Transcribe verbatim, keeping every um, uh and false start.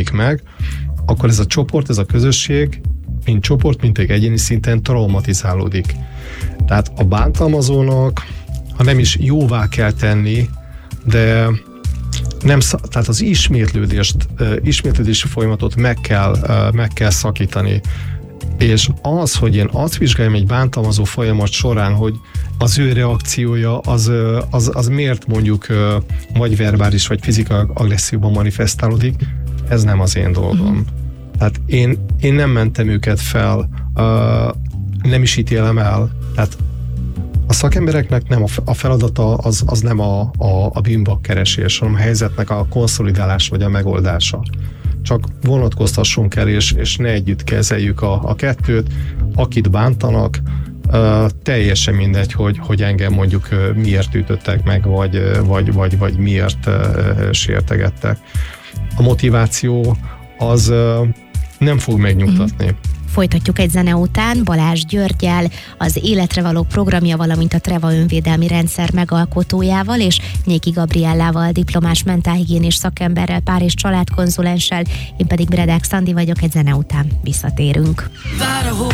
oldódik meg, akkor ez a csoport, ez a közösség, mint csoport, mint egy egyéni szinten traumatizálódik. Tehát a bántalmazónak, ha nem is jóvá kell tenni, de nem, tehát az ismétlődést, ismétlődési folyamatot meg kell, meg kell szakítani. És az, hogy én azt vizsgáljam egy bántalmazó folyamat során, hogy az ő reakciója az, az, az miért mondjuk vagy verbális, vagy fizikai agresszióban manifestálódik, ez nem az én dolgom. Mm. Tehát én, én nem mentem őket fel, nem is ítélem el. Tehát a szakembereknek nem a feladata az, az nem a, a, a bűnbak keresés, hanem a helyzetnek a konszolidálás vagy a megoldása. Csak vonatkoztassunk el, és, és ne együtt kezeljük a, a kettőt. Akit bántanak, uh, teljesen mindegy, hogy, hogy engem mondjuk uh, miért ütöttek meg, vagy, uh, vagy, vagy, vagy miért uh, sértegettek. A motiváció az uh, nem fog megnyugtatni. Mm. Folytatjuk egy zene után Balázs Györggyel, az Életre való programja, valamint a Treva önvédelmi rendszer megalkotójával, és Nyéki Gabriellával, diplomás mentálhigiénés szakemberrel, pár- és családkonzulenssel, én pedig Bredák Szandi vagyok, egy zene után visszatérünk.